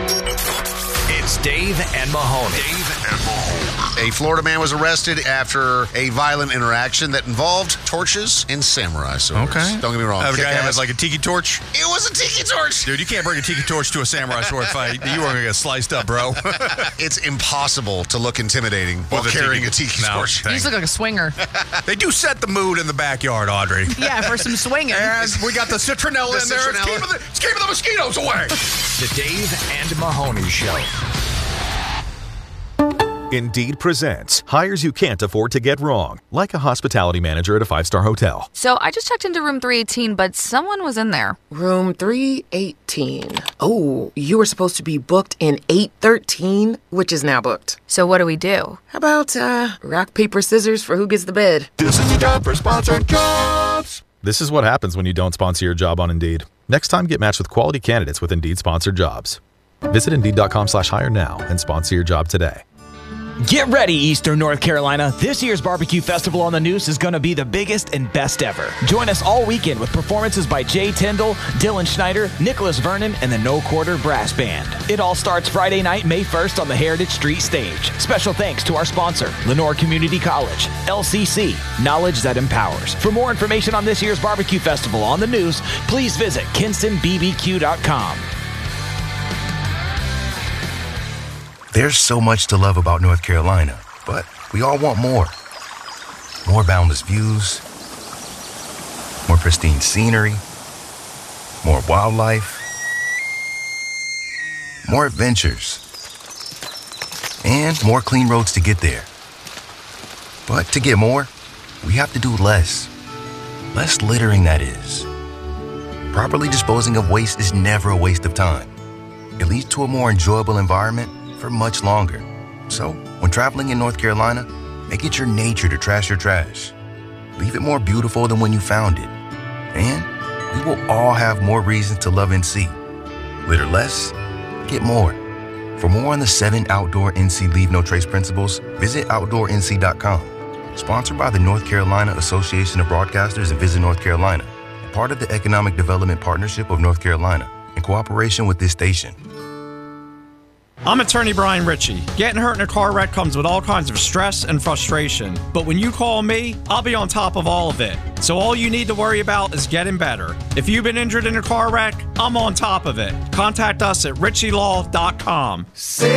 It's Dave and Mahoney. A Florida man was arrested after a violent interaction that involved torches and samurai swords. Okay. Don't get me wrong. The guy has like a tiki torch? It was a tiki torch. Dude, you can't bring a tiki torch to a samurai sword fight. You are going to get sliced up, bro. It's impossible to look intimidating while carrying a tiki torch. You just look like a swinger. They do set the mood in the backyard, Audrey. Yeah, for some swinging. And we got the citronella in there. It's keeping the mosquitoes away. The Dave and Mahoney Show. Indeed presents hires you can't afford to get wrong, like a hospitality manager at a 5-star hotel. So I just checked into room 318, but someone was in there. Room 318. Oh, you were supposed to be booked in 813, which is now booked. So what do we do? How about rock, paper, scissors for who gets the bed? This is the time for sponsored jobs. This is what happens when you don't sponsor your job on Indeed. Next time, get matched with quality candidates with Indeed sponsored jobs. Visit Indeed.com/hire now and sponsor your job today. Get ready, Eastern North Carolina. This year's Barbecue Festival on the Noose is going to be the biggest and best ever. Join us all weekend with performances by Jay Tyndall, Dylan Schneider, Nicholas Vernon, and the No Quarter Brass Band. It all starts Friday night, May 1st on the Heritage Street stage. Special thanks to our sponsor, Lenore Community College, LCC, Knowledge That Empowers. For more information on this year's Barbecue Festival on the Noose, please visit KinstonBBQ.com. There's so much to love about North Carolina, but we all want more. More boundless views, more pristine scenery, more wildlife, more adventures, and more clean roads to get there. But to get more, we have to do less. Less littering, that is. Properly disposing of waste is never a waste of time. It leads to a more enjoyable environment for much longer. So, when traveling in North Carolina, make it your nature to trash your trash. Leave it more beautiful than when you found it. And we will all have more reasons to love NC. Litter less, get more. For more on the 7 outdoor NC Leave No Trace principles, visit OutdoorNC.com. Sponsored by the North Carolina Association of Broadcasters and Visit North Carolina, part of the Economic Development Partnership of North Carolina, in cooperation with this station. I'm attorney Brian Ritchie. Getting hurt in a car wreck comes with all kinds of stress and frustration. But when you call me, I'll be on top of all of it. So all you need to worry about is getting better. If you've been injured in a car wreck, I'm on top of it. Contact us at ritchielaw.com.